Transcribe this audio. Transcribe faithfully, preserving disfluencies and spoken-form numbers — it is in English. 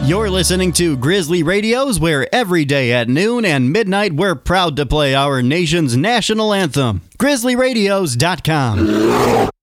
You're listening to Grizzly Radios, where every day at noon and midnight we're proud to play our nation's national anthem. grizzly radios dot com